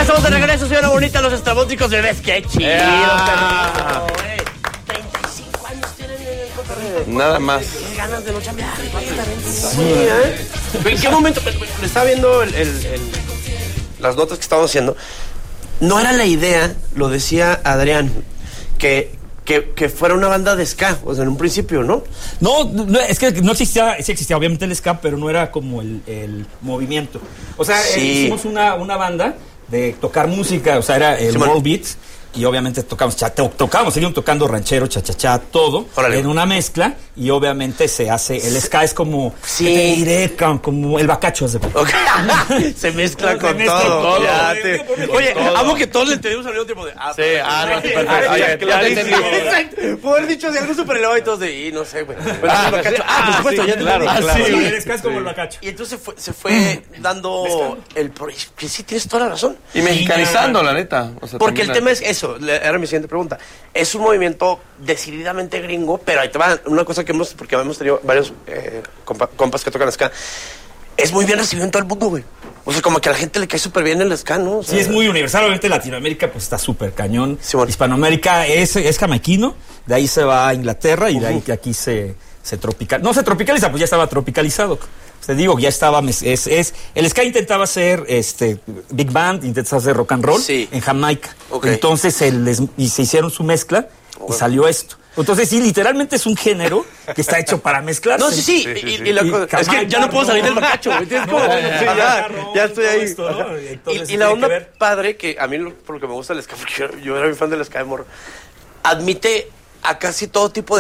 Ya estamos de regreso, señora bonita, los estrabóticos bebés. ¡Qué chido! 35 años tienen en el Cotorreo. Nada más. Qué ganas de no chambear. ¿En qué momento? Le estaba viendo las notas que estábamos haciendo. No era la idea, lo decía Adrián, que fuera una banda de ska, o sea, en un principio, ¿no? No, es que no existía, sí existía obviamente el ska, pero no era como el movimiento. O sea, hicimos una banda de tocar música, o sea, era el world beat, y obviamente tocábamos, seguimos tocando ranchero, cha-cha-cha, todo, en una mezcla, y obviamente se hace, el ska es como, ¿qué te diré? Como el bacacho. Okay. Se mezcla con todo. Oye, amo que todos le entendimos al mismo tiempo de... Sí, no, perfecto. Ya entendí. Exacto. Puedo haber dicho de algo súper elevado y todos de... no sé, güey. Por supuesto, ya claro. El ska es como el bacacho. Y entonces se fue dando el... Que sí, tienes toda la razón. Y mexicanizando, la neta. O sea, porque el tema es eso, era mi siguiente pregunta. Es un movimiento decididamente gringo, pero ahí te va una cosa que porque hemos tenido varios compas que tocan ska. Es muy bien recibido en todo el mundo, güey. O sea, como que a la gente le cae súper bien el ska, ¿no? O sea, sí, es muy universal. Obviamente Latinoamérica pues está súper cañón. Sí, bueno. Hispanoamérica es jamaiquino, de ahí se va a Inglaterra y de ahí que aquí se tropicaliza. No se tropicaliza, pues ya estaba tropicalizado. Te digo, ya estaba, el ska intentaba hacer big band, intentaba hacer rock and roll en Jamaica. Okay. Entonces y se hicieron su mezcla y salió esto. Entonces sí, literalmente es un género que está hecho para mezclarse. No, sí. Y la cosa, es que ya no puedo salir del bacacho, ¿entiendes? Ya estoy ahí. Esto, ¿no? Y la onda padre, que a mí por lo que me gusta el ska, porque yo era muy fan del ska de morro, admite a casi todo tipo de